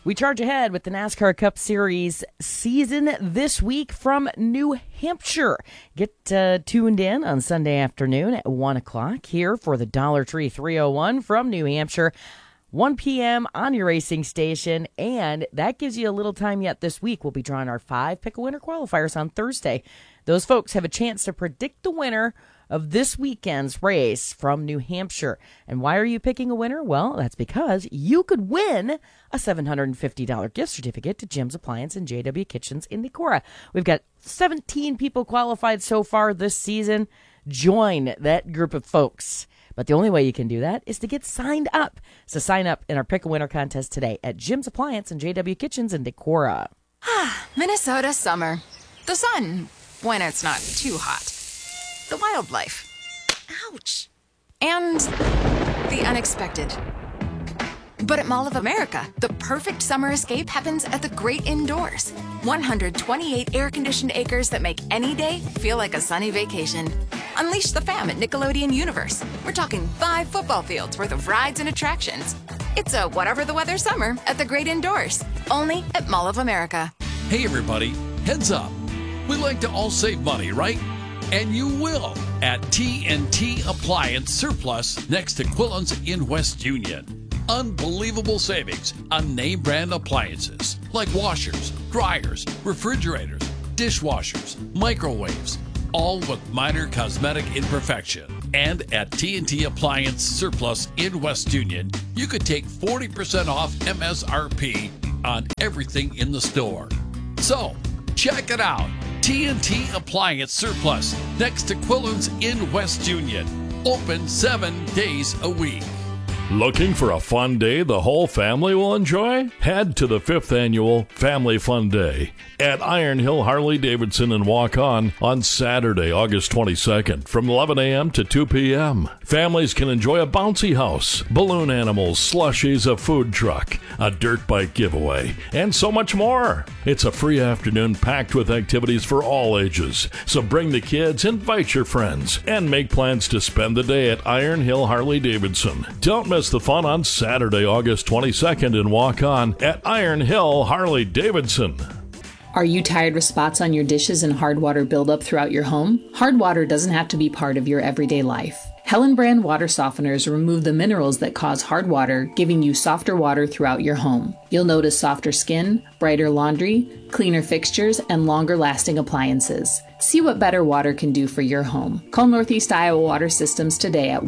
We charge ahead with the NASCAR Cup Series season this week from New Hampshire. Get tuned in on Sunday afternoon at 1 o'clock here for the Dollar Tree 301 from New Hampshire. 1 p.m. on your racing station, and that gives you a little time yet this week. We'll be drawing our 5 Pick-A-Winner qualifiers on Thursday. Those folks have a chance to predict the winner of this weekend's race from New Hampshire. And why are you picking a winner? Well, that's because you could win a $750 gift certificate to Jim's Appliance and JW Kitchens in Decorah. We've got 17 people qualified so far this season. Join that group of folks. But the only way you can do that is to get signed up. So sign up in our Pick-A-Winner contest today at Jim's Appliance and JW Kitchens in Decorah. Minnesota summer. The sun, when it's not too hot. The wildlife. Ouch. And the unexpected. But at Mall of America, the perfect summer escape happens at the great indoors. 128 air-conditioned acres that make any day feel like a sunny vacation. Unleash the fam at Nickelodeon Universe. We're talking 5 football fields worth of rides and attractions. It's a whatever the weather summer at the great indoors. Only at Mall of America. Hey everybody, heads up. We like to all save money, right? And you will at TNT Appliance Surplus next to Quillen's in West Union. Unbelievable savings on name brand appliances like washers, dryers, refrigerators, dishwashers, microwaves, all with minor cosmetic imperfection. And at TNT Appliance Surplus in West Union, you could take 40% off MSRP on everything in the store. So, check it out. TNT Appliance Surplus next to Quillen's in West Union. Open 7 days a week. Looking for a fun day the whole family will enjoy? Head to the 5th Annual Family Fun Day at Iron Hill Harley-Davidson and Walk On Saturday, August 22nd from 11 a.m. to 2 p.m. Families can enjoy a bouncy house, balloon animals, slushies, a food truck, a dirt bike giveaway, and so much more. It's a free afternoon packed with activities for all ages. So bring the kids, invite your friends, and make plans to spend the day at Iron Hill Harley-Davidson. Don't miss the fun on Saturday, August 22nd and walk on at Iron Hill Harley-Davidson. Are you tired with spots on your dishes and hard water buildup throughout your home? Hard water doesn't have to be part of your everyday life. Helen brand water softeners remove the minerals that cause hard water, giving you softer water throughout your home. You'll notice softer skin, brighter laundry, cleaner fixtures, and longer lasting appliances. See what better water can do for your home. Call Northeast Iowa Water Systems today at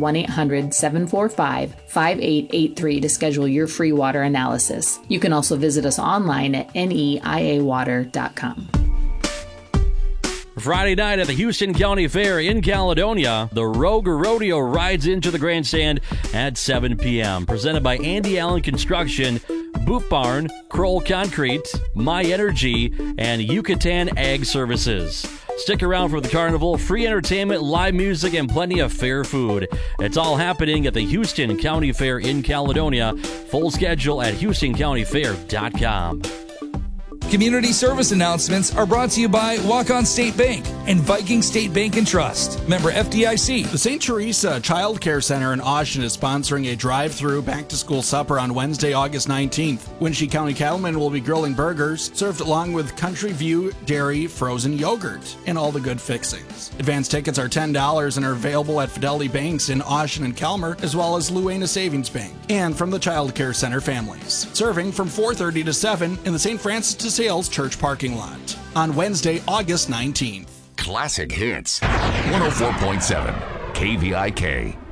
1-800-745-5883 to schedule your free water analysis. You can also visit us online at neiawater.com. Friday night at the Houston County Fair in Caledonia, the Rogue Rodeo rides into the grandstand at 7 p.m. Presented by Andy Allen Construction, Boot Barn, Kroll Concrete, My Energy, and Yucatan Ag Services. Stick around for the carnival, free entertainment, live music, and plenty of fair food. It's all happening at the Houston County Fair in Caledonia. Full schedule at HoustonCountyFair.com. Community service announcements are brought to you by Walk-On State Bank and Viking State Bank and Trust. Member FDIC. The St. Teresa Child Care Center in Austin is sponsoring a drive-through back-to-school supper on Wednesday, August 19th. Winship County Cattlemen will be grilling burgers, served along with Country View Dairy frozen yogurt and all the good fixings. Advance tickets are $10 and are available at Fidelity Banks in Austin and Calmer, as well as Luena Savings Bank, and from the Child Care Center families. Serving from 4:30 to 7 in the St. Francis de Sales Church parking lot on Wednesday, August 19th. Classic Hits 104.7 KVIK.